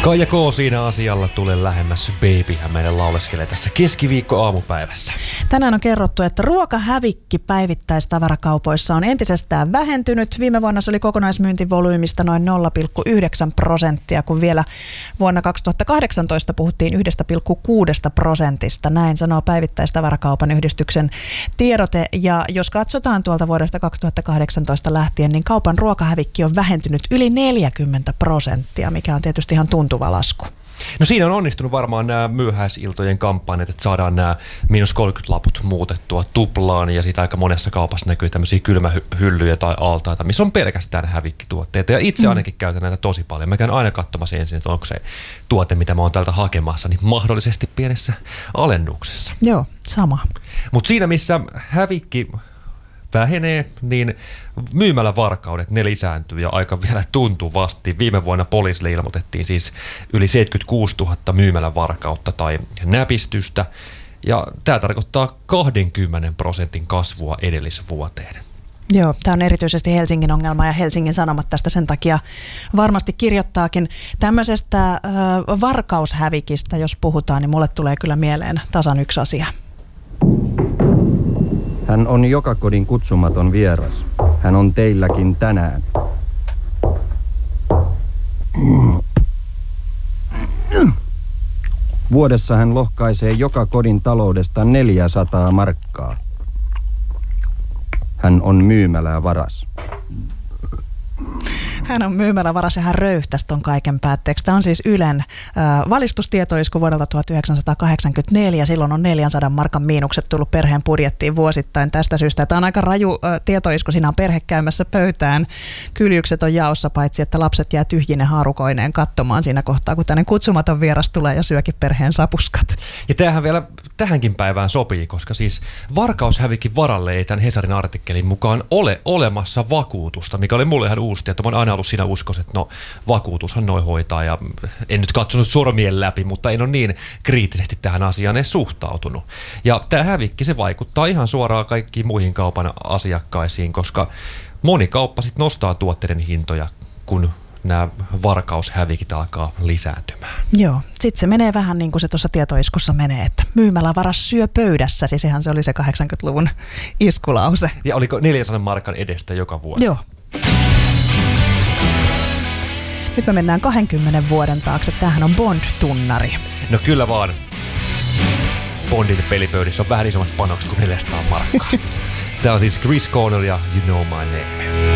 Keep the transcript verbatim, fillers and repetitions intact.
Kaija K. siinä asialla tulee lähemmäs Babyhän meille lauleskelee tässä keskiviikko-aamupäivässä. Tänään on kerrottu, että ruokahävikki päivittäistavarakaupoissa on entisestään vähentynyt. Viime vuonna se oli kokonaismyyntivolyymista noin nolla pilkku yhdeksän prosenttia, kun vielä vuonna kaksituhattakahdeksantoista puhuttiin yksi pilkku kuusi prosentista. Näin sanoo Päivittäistavarakaupan yhdistyksen tiedote. Ja jos katsotaan tuolta vuodesta kaksituhattakahdeksantoista lähtien, niin kaupan ruokahävikki on vähentynyt yli neljäkymmentä prosenttia, mikä on tietysti ihan tuntuva lasku. No siinä on onnistunut varmaan nämä myöhäisiltojen kampanjat, että saadaan nämä miinus kolmekymmentä-laput muutettua tuplaan, ja siitä aika monessa kaupassa näkyy tämmöisiä kylmähyllyjä tai altaita, missä on pelkästään hävikkituotteita, ja itse ainakin käytän näitä tosi paljon. Mä käyn aina katsomassa ensin, että onko se tuote, mitä mä oon täältä hakemassa, niin mahdollisesti pienessä alennuksessa. Joo, sama. Mutta siinä, missä hävikki vähenee, niin myymälävarkaudet, ne lisääntyy ja aika vielä tuntuvasti. Viime vuonna poliisille ilmoitettiin siis yli seitsemänkymmentäkuusituhatta myymälävarkautta tai näpistystä, ja tämä tarkoittaa kaksikymmentä prosentin kasvua edellisvuoteen. Joo, tämä on erityisesti Helsingin ongelma, ja Helsingin Sanomat tästä sen takia varmasti kirjoittaakin. Tämmöisestä äh, varkaushävikistä, jos puhutaan, niin mulle tulee kyllä mieleen tasan yksi asia. Hän on joka kodin kutsumaton vieras. Hän on teilläkin tänään. Vuodessa hän lohkaisee joka kodin taloudesta neljäsataa markkaa. Hän on myymälää varas. Hän on myymälävaras ja hän röyhtäisi ton kaiken päätteeksi. Tämä on siis Ylen äh, valistustietoisku vuodelta tuhatyhdeksänsataakahdeksankymmentäneljä. Silloin on neljänsadan markan miinukset tullut perheen budjettiin vuosittain tästä syystä. Tämä on aika raju äh, tietoisku. Siinä on perhe käymässä pöytään. Kyljykset on jaossa, paitsi että lapset jää tyhjine haarukoineen katsomaan siinä kohtaa, kun tänne kutsumaton vieras tulee ja syökin perheen sapuskat. Ja tämähän vielä tähänkin päivään sopii, koska siis varkaushävikin varalle ei tämän Hesarin artikkelin mukaan ole olemassa vakuutusta, mikä oli mulle ihan uusi tieto. Mä oon aina ollut siinä uskossa, että no vakuutushan noin hoitaa, ja en nyt katsonut sormien läpi, mutta en ole niin kriittisesti tähän asiaan edes suhtautunut. Ja tämä hävikki, se vaikuttaa ihan suoraan kaikkiin muihin kaupan asiakkaisiin, koska moni kauppa sit nostaa tuotteiden hintoja, kun nämä varkaushävikit alkaa lisääntymään. Joo, sitten se menee vähän niin kuin se tuossa tietoiskussa menee, että myymälävaras syö pöydässäsi, sehän se oli se kahdeksankymmentäluvun iskulause. Ja oliko neljänsadan markan edestä joka vuosi? Joo. Nyt me mennään kahdenkymmenen vuoden taakse. Tämähän on Bond-tunnari. No kyllä vaan. Bondin pelipöydissä on vähän isommat panokset kuin neljäsataa markkaa. Tämä on siis Chris Cornell ja You Know My Name.